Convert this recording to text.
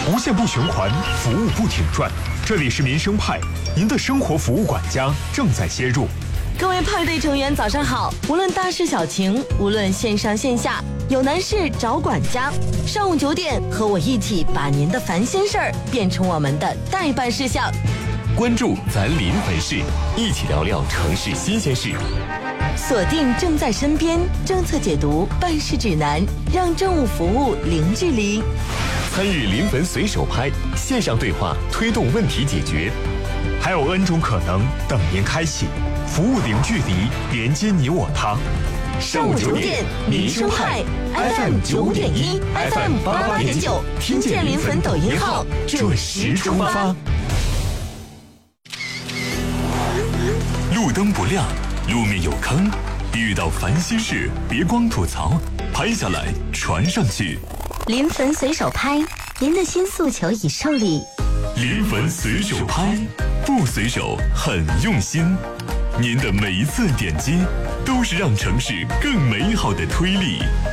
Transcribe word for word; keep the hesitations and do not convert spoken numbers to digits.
无限不循环，服务不停转。这里是民生派，您的生活服务管家正在接入。 各位派对成员早上好，无论大事小情，无论线上线下，有难事找管家。上午九点，和我一起把您的烦心事儿变成我们的待办事项。 关注咱临汾市，一起聊聊城市新鲜事。 锁定正在身边政策解读办事指南，让政务服务零距离。 参与临汾随手拍线上对话，推动问题解决。 还有 N 种可能等您开启，服务零距离，连接你我他。 上午九点，民生派 F M 九点一 ，F M 八八点九，听见临汾抖音号，准时出发。 路灯不亮，路面有坑，遇到烦心事别光吐槽，拍下来传上去。 临汾随手拍，您的新诉求已受理。 临汾随手拍，不随手很用心。您的每一次点击，都是让城市更美好的推力。